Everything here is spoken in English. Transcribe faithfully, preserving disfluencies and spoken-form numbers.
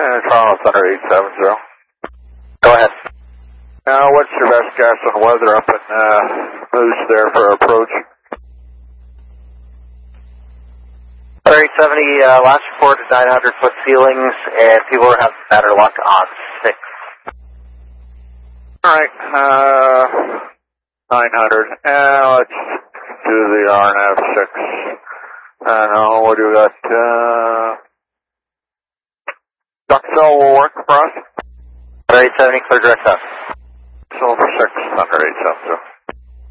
Uh, Toronto Thunder eight seven zero. Go ahead. Now, what's your best guess on weather up in uh, Moose there for approach? thirty seventy, uh, last report is nine hundred foot ceilings, and people are having better luck on six. Alright, uh, nine hundred. Uh, let's do the R N F six. I don't know, what do we got? Uh, Duckcell will work for us. thirty seventy, clear direct south. Silver six, Thunder eight seven zero.